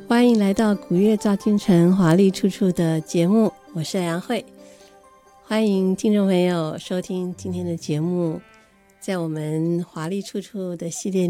欢迎来到古月造京城华丽处处的节目，我是梁慧。欢迎听众朋友收听今天的节目。在我们华丽处处的系列